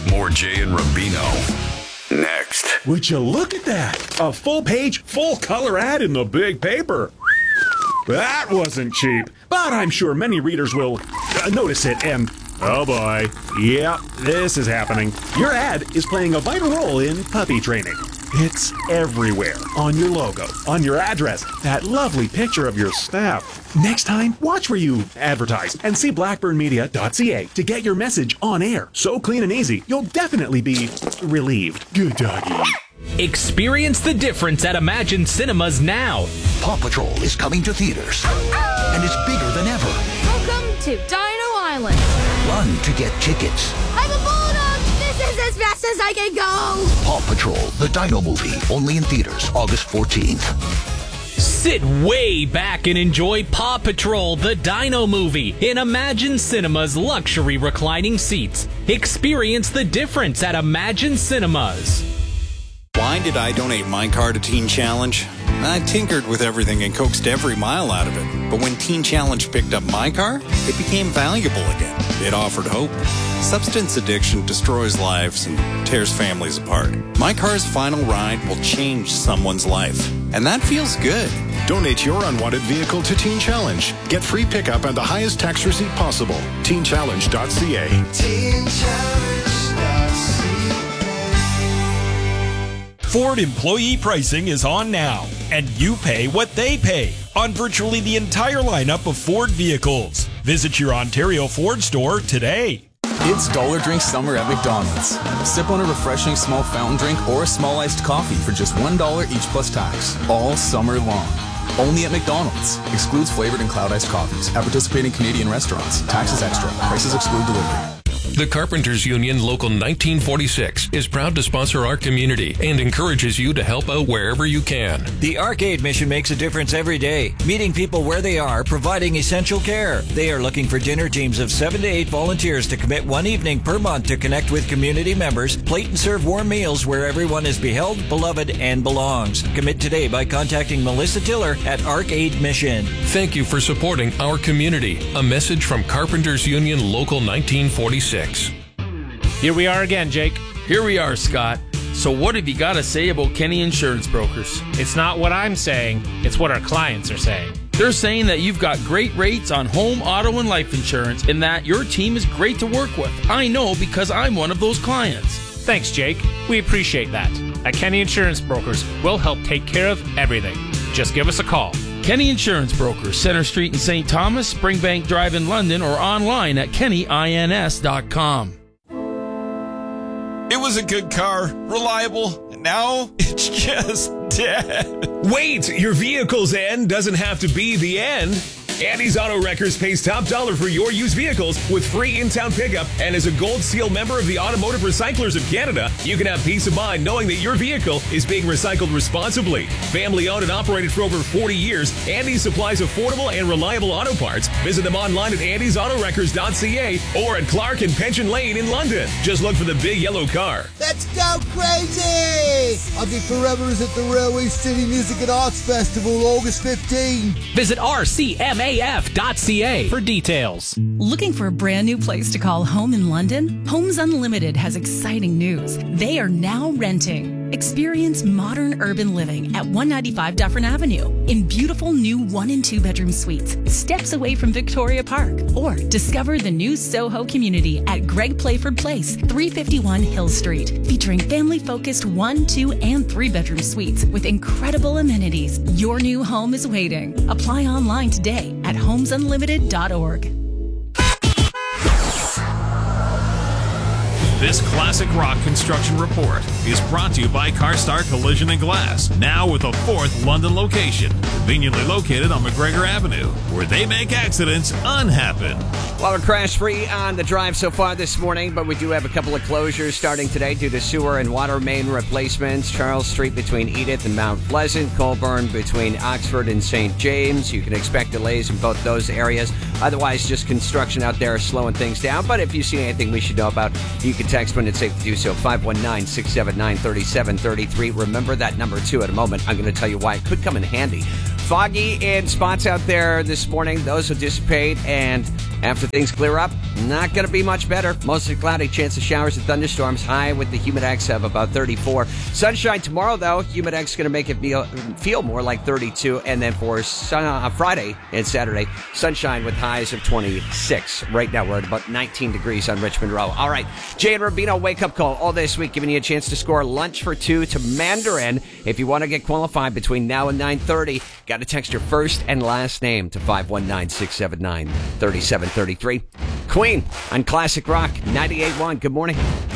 More Jay and Rubino. Next. Would you look at that? A full-page, full-color ad in the big paper. That wasn't cheap, but I'm sure many readers will notice it and... Oh boy. Yeah, this is happening. Your ad is playing a vital role in puppy training. It's everywhere. On your logo, on your address, that lovely picture of your staff. Next time, watch where you advertise and see blackburnmedia.ca to get your message on air. So clean and easy, you'll definitely be relieved. Good doggy. Experience the difference at Imagine Cinemas now. Paw Patrol is coming to theaters, and it's bigger than ever. Welcome to Dino Island. Run to get tickets. I'm a bulldog! This is as fast as I can go! Paw Patrol, the Dino movie, only in theaters August 14th. Sit way back and enjoy Paw Patrol, the Dino movie, in Imagine Cinemas luxury reclining seats. Experience the difference at Imagine Cinemas. Why did I donate my car to Teen Challenge? I tinkered with everything and coaxed every mile out of it. But when Teen Challenge picked up my car, it became valuable again. It offered hope. Substance addiction destroys lives and tears families apart. My car's final ride will change someone's life. And that feels good. Donate your unwanted vehicle to Teen Challenge. Get free pickup and the highest tax receipt possible. TeenChallenge.ca. TeenChallenge.ca. Ford employee pricing is on now, and you pay what they pay on virtually the entire lineup of Ford vehicles. Visit your Ontario Ford store today. It's Dollar Drink Summer at McDonald's. Sip on a refreshing small fountain drink or a small iced coffee for just $1 each plus tax, all summer long. Only at McDonald's. Excludes flavored and cloud iced coffees at participating Canadian restaurants. Taxes extra. Prices exclude delivery. The Carpenters Union Local 1946 is proud to sponsor our community and encourages you to help out wherever you can. The Arcade mission makes a difference every day, meeting people where they are, providing essential care. They are looking for dinner teams of 7 to 8 volunteers to commit one evening per month to connect with community members, plate and serve warm meals where everyone is beheld, beloved, and belongs. Commit today by contacting Melissa Tiller at Arcade Mission. Thank you for supporting our community. A message from Carpenters Union Local 1946. Here we are again, Jake. Here we are, Scott. So what have you got to say about Kenny Insurance Brokers? It's not what I'm saying, it's what our clients are saying. They're saying that you've got great rates on home, auto, and life insurance, and that your team is great to work with. I know because I'm one of those clients. Thanks, Jake. We appreciate that. At Kenny Insurance Brokers, we'll help take care of everything. Just give us a call. Kenny Insurance Brokers, Center Street in St. Thomas, Springbank Drive in London, or online at kennyins.com. It was a good car, reliable, and now it's just dead. Wait, your vehicle's end doesn't have to be the end. Andy's Auto Wreckers pays top dollar for your used vehicles with free in-town pickup, and as a Gold Seal member of the Automotive Recyclers of Canada, you can have peace of mind knowing that your vehicle is being recycled responsibly. Family owned and operated for over 40 years, Andy supplies affordable and reliable auto parts. Visit them online at andysautorecords.ca or at Clark and Pension Lane in London. Just look for the big yellow car. Let's go crazy! I'll be Forever's at the Railway City Music and Arts Festival August 15. Visit RCMAF.ca for details. Looking for a brand new place to call home in London? Homes Unlimited has exciting news. They are now renting. Experience modern urban living at 195 Dufferin Avenue in beautiful new 1 and 2 bedroom suites, steps away from Victoria Park. Or discover the new Soho community at Greg Playford Place, 351 Hill Street, featuring family-focused 1, 2, and 3 bedroom suites with incredible amenities. Your new home is waiting. Apply online today at homesunlimited.org. This classic rock construction report is brought to you by CarStar Collision and Glass, now with a 4th London location, conveniently located on McGregor Avenue, where they make accidents unhappen. Well, we're crash-free on the drive so far this morning, but we do have a couple of closures starting today due to sewer and water main replacements. Charles Street between Edith and Mount Pleasant, Colburn between Oxford and St. James. You can expect delays in both those areas. Otherwise, just construction out there slowing things down. But if you see anything we should know about, you can text when it's safe to do so, 519-679-3733. Remember that number, too, at a moment. I'm going to tell you why it could come in handy. Foggy in spots out there this morning. Those will dissipate, and After things clear up, not going to be much better. Mostly cloudy, chance of showers and thunderstorms. High with the Humidex of about 34. Sunshine tomorrow, though. Humidex is going to make it feel more like 32. And then for Friday and Saturday, sunshine with highs of 26. Right now, we're at about 19 degrees on Richmond Row. All right, Jay and Rubino wake-up call all this week, giving you a chance to score lunch for two to Mandarin. If you want to get qualified between now and 9:30, got to text your first and last name to 519-679-3733. Queen on Classic Rock 98.1. Good morning.